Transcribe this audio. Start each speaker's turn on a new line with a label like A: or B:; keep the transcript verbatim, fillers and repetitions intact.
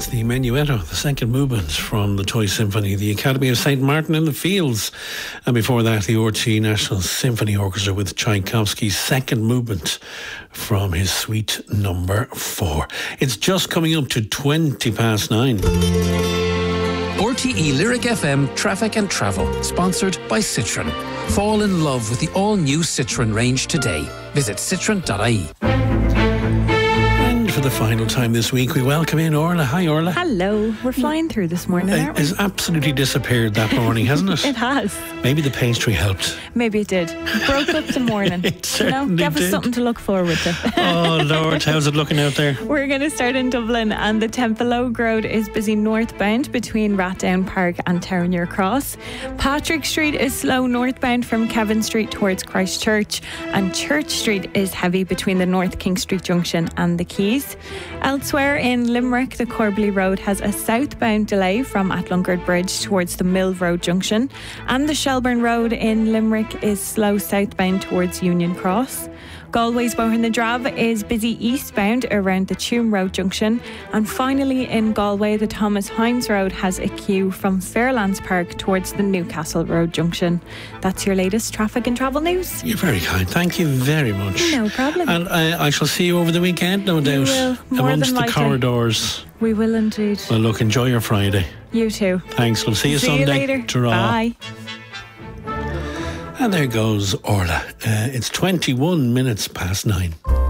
A: That's the Menuetto, the second movement from the Toy Symphony, the Academy of Saint Martin in the Fields. And before that, the R T E National Symphony Orchestra with Tchaikovsky's second movement from his suite number four. It's just coming up to twenty past nine.
B: R T E Lyric F M Traffic and Travel, sponsored by Citroën. Fall in love with the all-new Citroën range today. Visit citroen dot I E.
A: For the final time this week, we welcome in Orla. Hi, Orla.
C: Hello. We're flying through this morning, aren't we?
A: It's absolutely disappeared that morning, hasn't it?
C: It has.
A: Maybe the pastry helped.
C: Maybe it did. It broke up the morning.
A: It certainly
C: you know, give
A: did.
C: us something to look forward to.
A: Oh, Lord, how's it looking out there?
C: We're going to start in Dublin, and the Templeogue Road is busy northbound between Rathdown Park and Townmuir Cross. Patrick Street is slow northbound from Kevin Street towards Christchurch, and Church Street is heavy between the North King Street Junction and the Quays. Elsewhere in Limerick, the Corbally Road has a southbound delay from Atlungard Bridge towards the Mill Road Junction, and the Shelburne Road in Limerick is slow southbound towards Union Cross. Galway's Bohern the Drab is busy eastbound around the Tuam Road Junction, and finally in Galway, the Thomas Himes Road has a queue from Fairlands Park towards the Newcastle Road Junction. That's your latest traffic and travel news.
A: You're very kind. Thank you very much.
C: No problem.
A: And I, I shall see you over the weekend, no doubt.
C: will, more
A: amongst
C: than
A: the
C: likely.
A: corridors.
C: We will indeed.
A: Well, look, enjoy your Friday.
C: You too.
A: Thanks. We'll see you
C: See
A: Sunday.
C: you later.
A: Ta-ra.
C: Bye.
A: And there goes Orla. Uh, it's twenty-one minutes past nine.